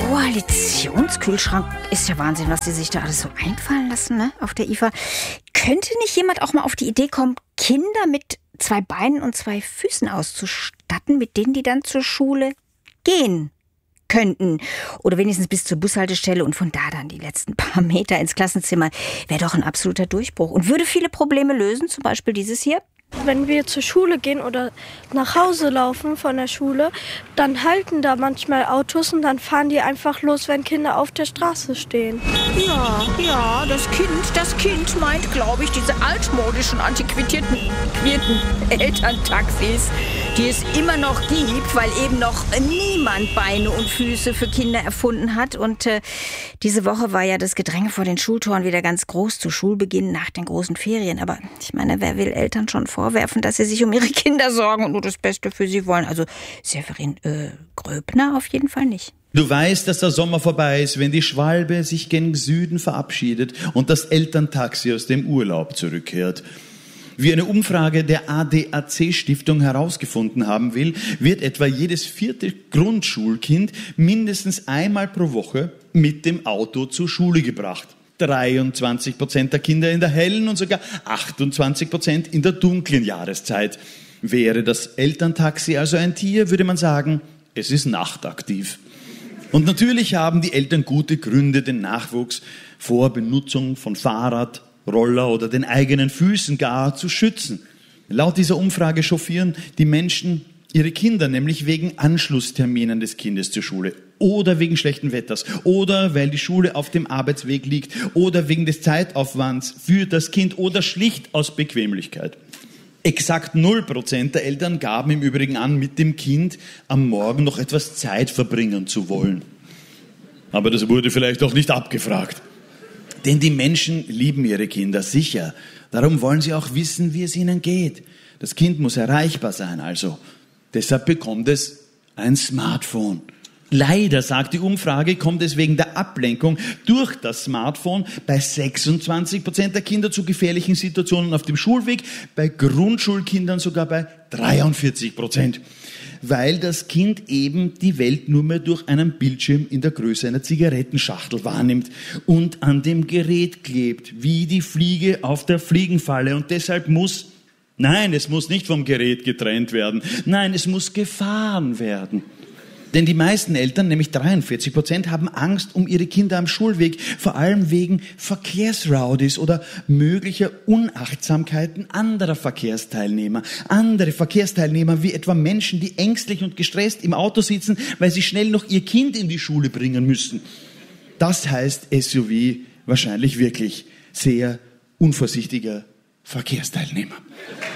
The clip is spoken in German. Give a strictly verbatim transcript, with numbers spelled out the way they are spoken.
Koalitionskühlschrank ist ja Wahnsinn, was die sich da alles so einfallen lassen, ne, auf der I F A. Könnte nicht jemand auch mal auf die Idee kommen, Kinder mit zwei Beinen und zwei Füßen auszustatten, mit denen die dann zur Schule gehen könnten? Oder wenigstens bis zur Bushaltestelle und von da dann die letzten paar Meter ins Klassenzimmer. Wäre doch ein absoluter Durchbruch und würde viele Probleme lösen, zum Beispiel dieses hier. Wenn wir zur Schule gehen oder nach Hause laufen von der Schule, dann halten da manchmal Autos und dann fahren die einfach los, wenn Kinder auf der Straße stehen. Ja, ja, das Kind, das Kind meint, glaube ich, diese altmodischen, antiquierten Elterntaxis, die es immer noch gibt, weil eben noch niemand Beine und Füße für Kinder erfunden hat. Und äh, diese Woche war ja das Gedränge vor den Schultoren wieder ganz groß zu Schulbeginn nach den großen Ferien. Aber ich meine, wer will Eltern schon vorwerfen, dass sie sich um ihre Kinder sorgen und nur das Beste für sie wollen? Also Severin äh, Gröbner auf jeden Fall nicht. Du weißt, dass der Sommer vorbei ist, wenn die Schwalbe sich gen Süden verabschiedet und das Elterntaxi aus dem Urlaub zurückkehrt. Wie eine Umfrage der A D A C-Stiftung herausgefunden haben will, wird etwa jedes vierte Grundschulkind mindestens einmal pro Woche mit dem Auto zur Schule gebracht. dreiundzwanzig Prozent der Kinder in der hellen und sogar achtundzwanzig Prozent in der dunklen Jahreszeit. Wäre das Elterntaxi also ein Tier, würde man sagen, es ist nachtaktiv. Und natürlich haben die Eltern gute Gründe, den Nachwuchs vor Benutzung von Fahrrad, Roller oder den eigenen Füßen gar zu schützen. Laut dieser Umfrage chauffieren die Menschen ihre Kinder nämlich wegen Anschlussterminen des Kindes zur Schule oder wegen schlechten Wetters oder weil die Schule auf dem Arbeitsweg liegt oder wegen des Zeitaufwands für das Kind oder schlicht aus Bequemlichkeit. Exakt null Prozent der Eltern gaben im Übrigen an, mit dem Kind am Morgen noch etwas Zeit verbringen zu wollen. Aber das wurde vielleicht auch nicht abgefragt. Denn die Menschen lieben ihre Kinder sicher. Darum wollen sie auch wissen, wie es ihnen geht. Das Kind muss erreichbar sein, also. Deshalb bekommt es ein Smartphone. Leider, sagt die Umfrage, kommt es wegen der Ablenkung durch das Smartphone bei sechsundzwanzig Prozent der Kinder zu gefährlichen Situationen auf dem Schulweg, bei Grundschulkindern sogar bei dreiundvierzig Prozent. Weil das Kind eben die Welt nur mehr durch einen Bildschirm in der Größe einer Zigarettenschachtel wahrnimmt und an dem Gerät klebt, wie die Fliege auf der Fliegenfalle. Und deshalb muss, nein, es muss nicht vom Gerät getrennt werden, nein, es muss gefahren werden. Denn die meisten Eltern, nämlich dreiundvierzig Prozent, haben Angst um ihre Kinder am Schulweg, vor allem wegen Verkehrsrowdies oder möglicher Unachtsamkeiten anderer Verkehrsteilnehmer. Andere Verkehrsteilnehmer wie etwa Menschen, die ängstlich und gestresst im Auto sitzen, weil sie schnell noch ihr Kind in die Schule bringen müssen. Das heißt S U V wahrscheinlich wirklich sehr unvorsichtiger Verkehrsteilnehmer.